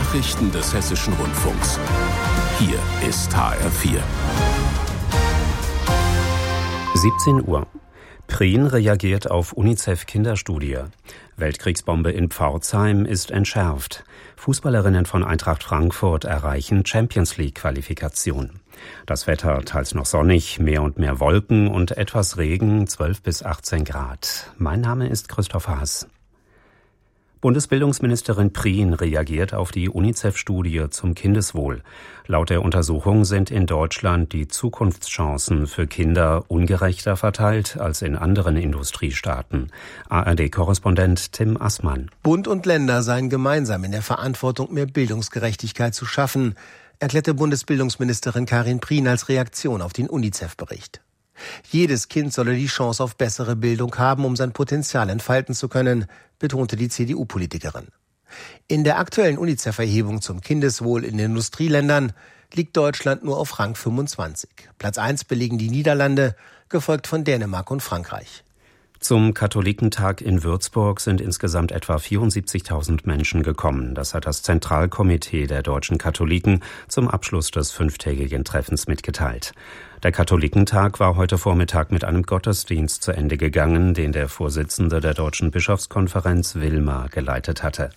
Nachrichten des Hessischen Rundfunks. Hier ist HR4. 17 Uhr. Prien reagiert auf UNICEF-Kinderstudie. Weltkriegsbombe in Pforzheim ist entschärft. Fußballerinnen von Eintracht Frankfurt erreichen Champions-League-Qualifikation. Das Wetter teils noch sonnig, mehr und mehr Wolken und etwas Regen, 12 bis 18 Grad. Mein Name ist Christoph Haas. Bundesbildungsministerin Prien reagiert auf die UNICEF-Studie zum Kindeswohl. Laut der Untersuchung sind in Deutschland die Zukunftschancen für Kinder ungerechter verteilt als in anderen Industriestaaten. ARD-Korrespondent Tim Assmann. Bund und Länder seien gemeinsam in der Verantwortung, mehr Bildungsgerechtigkeit zu schaffen, erklärte Bundesbildungsministerin Karin Prien als Reaktion auf den UNICEF-Bericht. Jedes Kind solle die Chance auf bessere Bildung haben, um sein Potenzial entfalten zu können, betonte die CDU-Politikerin. In der aktuellen UNICEF-Erhebung zum Kindeswohl in den Industrieländern liegt Deutschland nur auf Rang 25. Platz 1 belegen die Niederlande, gefolgt von Dänemark und Frankreich. Zum Katholikentag in Würzburg sind insgesamt etwa 74.000 Menschen gekommen. Das hat das Zentralkomitee der deutschen Katholiken zum Abschluss des 5-tägigen Treffens mitgeteilt. Der Katholikentag war heute Vormittag mit einem Gottesdienst zu Ende gegangen, den der Vorsitzende der Deutschen Bischofskonferenz Wilmer geleitet hatte.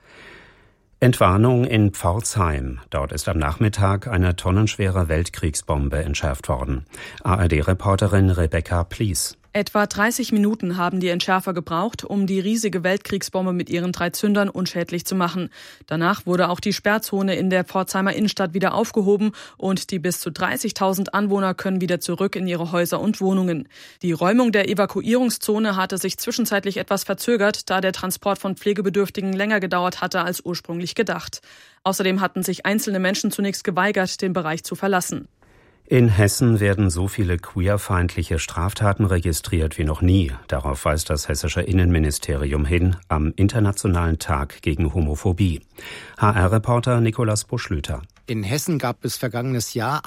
Entwarnung in Pforzheim. Dort ist am Nachmittag eine tonnenschwere Weltkriegsbombe entschärft worden. ARD-Reporterin Rebecca Plies. Etwa 30 Minuten haben die Entschärfer gebraucht, um die riesige Weltkriegsbombe mit ihren 3 Zündern unschädlich zu machen. Danach wurde auch die Sperrzone in der Pforzheimer Innenstadt wieder aufgehoben und die bis zu 30.000 Anwohner können wieder zurück in ihre Häuser und Wohnungen. Die Räumung der Evakuierungszone hatte sich zwischenzeitlich etwas verzögert, da der Transport von Pflegebedürftigen länger gedauert hatte als ursprünglich gedacht. Außerdem hatten sich einzelne Menschen zunächst geweigert, den Bereich zu verlassen. In Hessen werden so viele queerfeindliche Straftaten registriert wie noch nie. Darauf weist das hessische Innenministerium hin am Internationalen Tag gegen Homophobie. HR-Reporter Nikolaus Buschlüter. In Hessen gab es vergangenes Jahr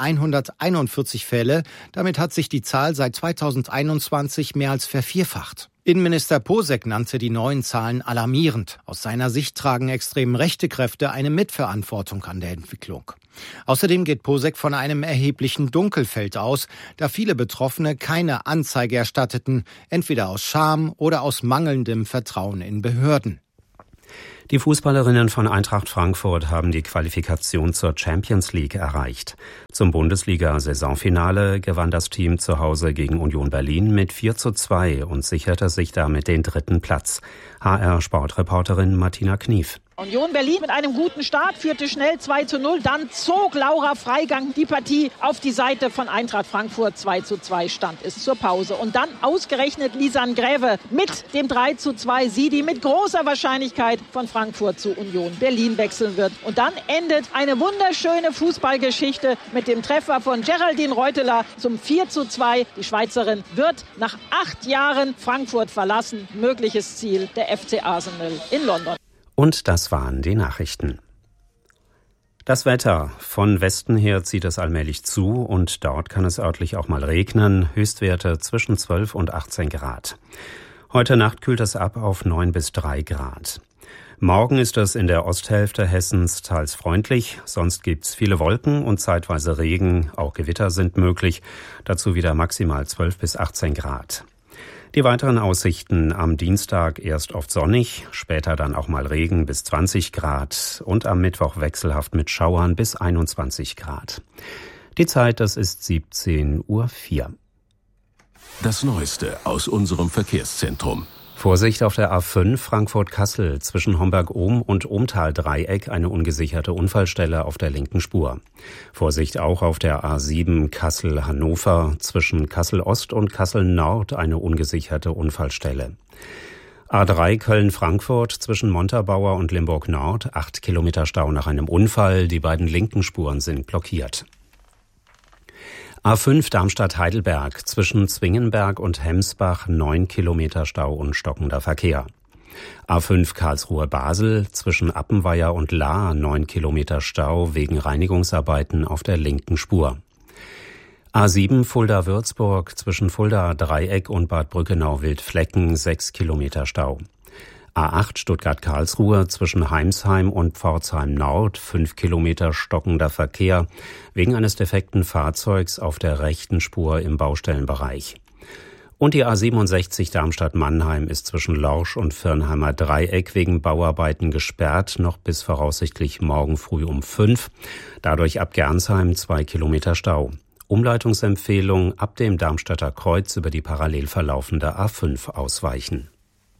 141 Fälle. Damit hat sich die Zahl seit 2021 mehr als vervierfacht. Innenminister Posek nannte die neuen Zahlen alarmierend. Aus seiner Sicht tragen extrem rechte Kräfte eine Mitverantwortung an der Entwicklung. Außerdem geht Posek von einem erheblichen Dunkelfeld aus, da viele Betroffene keine Anzeige erstatteten, entweder aus Scham oder aus mangelndem Vertrauen in Behörden. Die Fußballerinnen von Eintracht Frankfurt haben die Qualifikation zur Champions League erreicht. Zum Bundesliga-Saisonfinale gewann das Team zu Hause gegen Union Berlin mit 4:2 und sicherte sich damit den 3. Platz. HR-Sportreporterin Martina Knief. Union Berlin mit einem guten Start führte schnell 2:0. Dann zog Laura Freigang die Partie auf die Seite von Eintracht Frankfurt. 2:2 stand es zur Pause. Und dann ausgerechnet Lisanne Gräve mit dem 3:2. Sie, die mit großer Wahrscheinlichkeit von Frankfurt zu Union Berlin wechseln wird. Und dann endet eine wunderschöne Fußballgeschichte mit dem Treffer von Geraldine Reuteler zum 4:2. Die Schweizerin wird nach 8 Jahren Frankfurt verlassen. Mögliches Ziel der FC Arsenal in London. Und das waren die Nachrichten. Das Wetter. Von Westen her zieht es allmählich zu und dort kann es örtlich auch mal regnen. Höchstwerte zwischen 12 und 18 Grad. Heute Nacht kühlt es ab auf 9 bis 3 Grad. Morgen ist es in der Osthälfte Hessens teils freundlich. Sonst gibt's viele Wolken und zeitweise Regen. Auch Gewitter sind möglich. Dazu wieder maximal 12 bis 18 Grad. Die weiteren Aussichten: am Dienstag erst oft sonnig, später dann auch mal Regen bis 20 Grad und am Mittwoch wechselhaft mit Schauern bis 21 Grad. Die Zeit, das ist 17:04 Uhr. Das Neueste aus unserem Verkehrszentrum. Vorsicht auf der A5 Frankfurt-Kassel zwischen Homberg-Ohm und Ohmtal-Dreieck, eine ungesicherte Unfallstelle auf der linken Spur. Vorsicht auch auf der A7 Kassel-Hannover zwischen Kassel-Ost und Kassel-Nord, eine ungesicherte Unfallstelle. A3 Köln-Frankfurt zwischen Montabaur und Limburg-Nord, 8 Kilometer Stau nach einem Unfall, die beiden linken Spuren sind blockiert. A5 Darmstadt-Heidelberg zwischen Zwingenberg und Hemsbach, 9 Kilometer Stau und stockender Verkehr. A5 Karlsruhe-Basel zwischen Appenweier und Lahr, 9 Kilometer Stau wegen Reinigungsarbeiten auf der linken Spur. A7 Fulda-Würzburg zwischen Fulda-Dreieck und Bad Brückenau-Wildflecken, 6 Kilometer Stau. A8 Stuttgart-Karlsruhe zwischen Heimsheim und Pforzheim Nord, 5 Kilometer stockender Verkehr wegen eines defekten Fahrzeugs auf der rechten Spur im Baustellenbereich. Und die A67 Darmstadt-Mannheim ist zwischen Lorsch und Firnheimer Dreieck wegen Bauarbeiten gesperrt, noch bis voraussichtlich morgen früh um 5. Dadurch ab Gernsheim 2 Kilometer Stau. Umleitungsempfehlung ab dem Darmstädter Kreuz über die parallel verlaufende A5 ausweichen.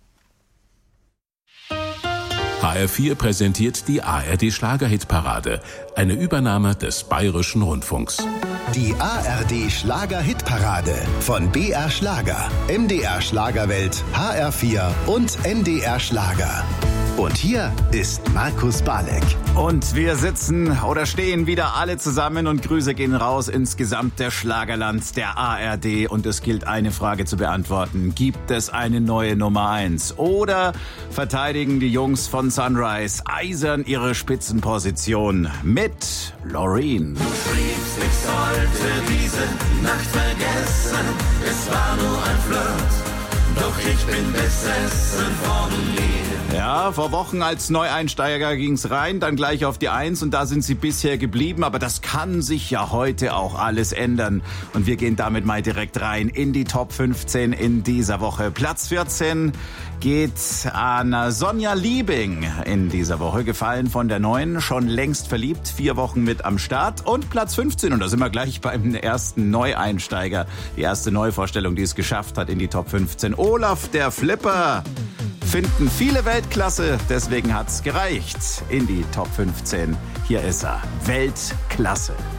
HR4 präsentiert die ARD-Schlager-Hitparade, eine Übernahme des Bayerischen Rundfunks. Die ARD-Schlager-Hitparade von BR Schlager, MDR Schlagerwelt, HR4 und NDR Schlager. Und hier ist Markus Balek. Und wir sitzen oder stehen wieder alle zusammen und Grüße gehen raus ins gesamte Schlagerland der ARD. Und es gilt eine Frage zu beantworten. Gibt es eine neue Nummer 1? Oder verteidigen die Jungs von Sunrise eisern ihre Spitzenposition mit Loreen? Du schriebst, ich sollte diese Nacht vergessen. Es war nur ein Flirt, doch ich bin besessen von dir. Ja, vor Wochen als Neueinsteiger ging's rein, dann gleich auf die 1 und da sind sie bisher geblieben. Aber das kann sich ja heute auch alles ändern. Und wir gehen damit mal direkt rein in die Top 15 in dieser Woche. Platz 14 geht an Sonja Liebing in dieser Woche, gefallen von der Neuen, schon längst verliebt, 4 Wochen mit am Start. Und Platz 15, und da sind wir gleich beim ersten Neueinsteiger, die erste Neuvorstellung, die es geschafft hat in die Top 15. Olaf der Flipper. Finden viele Weltklasse, deswegen hat's gereicht in die Top 15. Hier ist er, Weltklasse.